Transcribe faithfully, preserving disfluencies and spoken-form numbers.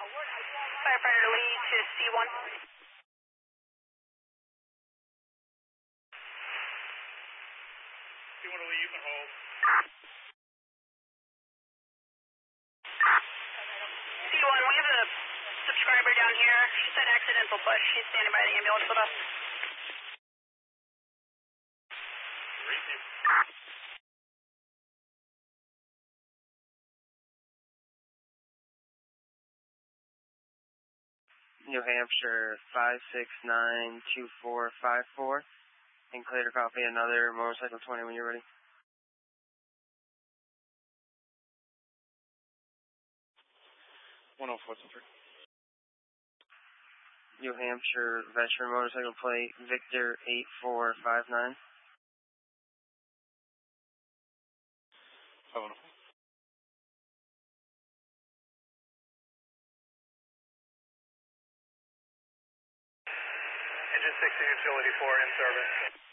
Firefighter Lee to C one. C one to Lee, you can hold. C one, we have a subscriber down here. She said accidental push. She's standing by the ambulance with us. Receive. New Hampshire five six nine two four five four. And clear to copy another motorcycle twenty when you're ready. one oh four three. New Hampshire veteran motorcycle plate Victor eight four five nine. five one four. Engine six and utility four in service.